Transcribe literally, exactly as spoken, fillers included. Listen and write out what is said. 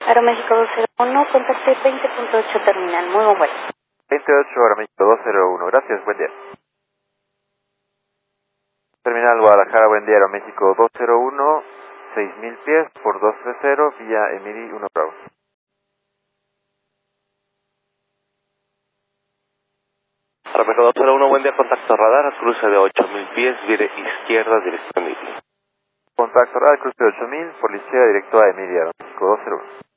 Aeroméxico dos cero uno, contacte veinte punto ocho terminal. Muy buen vuelo. veintiocho, Aeroméxico dos cero uno. Gracias, buen día. Terminal Guadalajara, buen día, Aeroméxico dos cero uno, seis mil pies por doscientos treinta, vía Emiri uno Bravo. Aeroméxico dos cero uno, buen día, contacto radar, cruce de ocho mil pies, vire izquierda, dirección Emiri. Contacto radar, cruce de ocho mil, por la izquierda, directo a Emiri, Aeroméxico dos cero uno.